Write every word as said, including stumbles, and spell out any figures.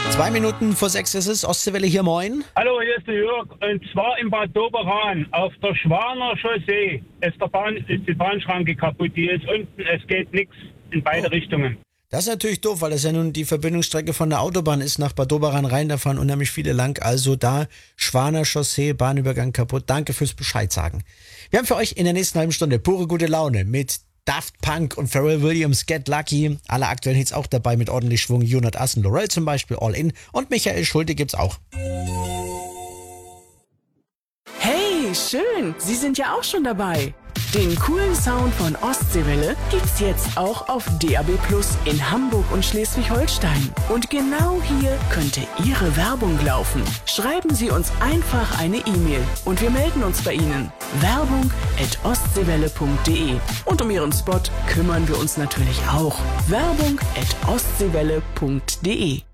Zwei Minuten vor sechs ist es. Ostseewelle hier, moin. Hallo, hier ist der Jörg. Und zwar in Bad Doberan auf der Schwaner Chaussee ist, der Bahn, ist die Bahnschranke kaputt. Die ist unten, es geht nichts in beide oh. Richtungen. Das ist natürlich doof, weil das ja nun die Verbindungsstrecke von der Autobahn ist nach Bad Doberan rein. Da fahren unheimlich viele lang. Also da Schwaner Chaussee, Bahnübergang kaputt. Danke fürs Bescheid sagen. Wir haben für euch in der nächsten halben Stunde pure gute Laune mit Daft Punk und Pharrell Williams, Get Lucky. Alle aktuellen Hits auch dabei mit ordentlich Schwung. Jonas Assen, Lorel zum Beispiel, All In. Und Michael Schulte gibt's auch. Hey, schön. Sie sind ja auch schon dabei. Den coolen Sound von Ostseewelle gibt's jetzt auch auf D A B Plus in Hamburg und Schleswig-Holstein. Und genau hier könnte Ihre Werbung laufen. Schreiben Sie uns einfach eine E-Mail und wir melden uns bei Ihnen. Werbung at ostseewelle punkt de. Und um Ihren Spot kümmern wir uns natürlich auch. Werbung at ostseewelle punkt de.